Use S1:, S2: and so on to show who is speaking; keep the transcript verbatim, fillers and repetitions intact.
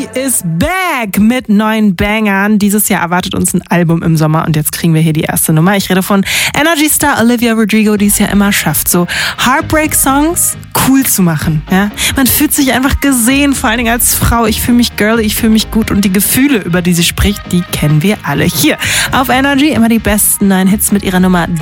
S1: is back mit neuen Bangern. Dieses Jahr erwartet uns ein Album im Sommer und jetzt kriegen wir hier die erste Nummer. Ich rede von Energy Star Olivia Rodrigo, die es ja immer schafft, so Heartbreak-Songs cool zu machen. Ja? Man fühlt sich einfach gesehen, vor allen Dingen als Frau. Ich fühle mich girly, ich fühle mich gut und die Gefühle, über die sie spricht, die kennen wir alle. Hier auf Energy immer die besten neuen Hits mit ihrer Nummer